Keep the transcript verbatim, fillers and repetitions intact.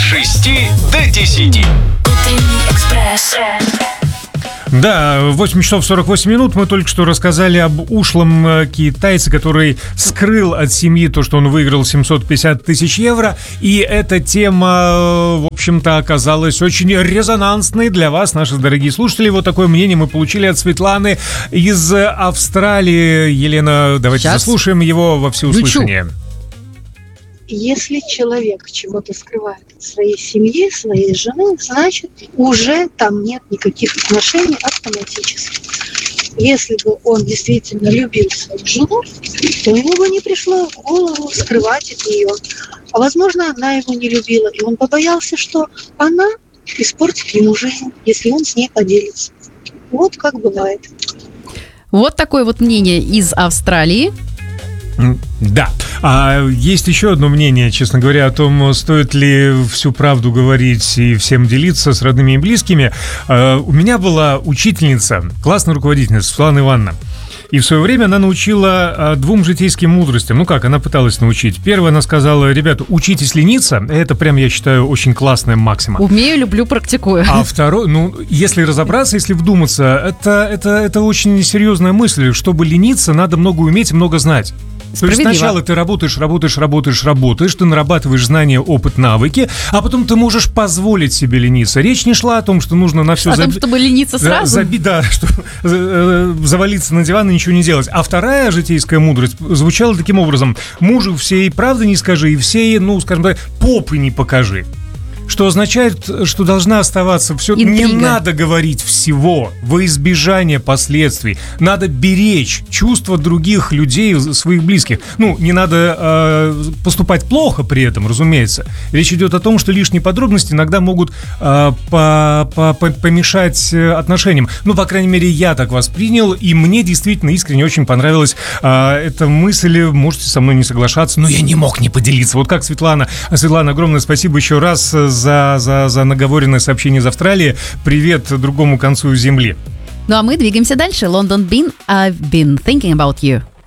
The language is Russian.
шести до десяти. Утренний экспресс. Да, восемь часов сорок восемь минут. Мы только что рассказали об ушлом китайце, который скрыл от семьи то, что он выиграл семьсот пятьдесят тысяч евро. И эта тема, в общем-то, оказалась очень резонансной для вас, наши дорогие слушатели. Вот такое мнение мы получили от Светланы из Австралии. Елена, давайте Сейчас. заслушаем его во всеуслышание. Если человек чего-то скрывает от своей семьи, своей жены, значит, уже там нет никаких отношений автоматически. Если бы он действительно любил свою жену, то ему бы не пришло в голову скрывать от нее. А возможно, она его не любила, и он побоялся, что она испортит ему жизнь, если он с ней поделится. Вот как бывает. Вот такое вот мнение из Австралии. Да. А есть еще одно мнение, честно говоря, о том, стоит ли всю правду говорить и всем делиться с родными и близкими. А, у меня была учительница, классная руководительница Светлана Ивановна. И в свое время она научила а, двум житейским мудростям. Ну как, она пыталась научить. Первое, она сказала: ребята, учитесь лениться. Это прям, я считаю, очень классная максима. Умею, люблю, практикую. А второе, ну, если разобраться, если вдуматься, это, это, это очень серьезная мысль. Чтобы лениться, надо много уметь и много знать. То есть сначала ты работаешь, работаешь, работаешь, работаешь, ты нарабатываешь знания, опыт, навыки, а потом ты можешь позволить себе лениться. Речь не шла о том, что нужно на все О забить. том, чтобы лениться сразу? Забить, да, чтобы э, завалиться на диван и ничего не делать. А вторая житейская мудрость звучала таким образом: мужу всей правды не скажи и всей, ну, скажем так, попы не покажи. Что означает, что должна оставаться все. Интрига. Не надо говорить всего во избежание последствий. Надо беречь чувства других людей, своих близких. Ну, не надо э, поступать плохо при этом, разумеется. Речь идет о том, что лишние подробности иногда могут э, по, по, по, помешать отношениям. Ну, по крайней мере, я так воспринял, и мне действительно искренне очень понравилась э, эта мысль. Можете со мной не соглашаться, но я не мог не поделиться. Вот как Светлана. Светлана, огромное спасибо еще раз За, за, за наговоренное сообщение из Австралии. Привет другому концу земли. Ну а мы двигаемся дальше. London Bean, I've been thinking about you.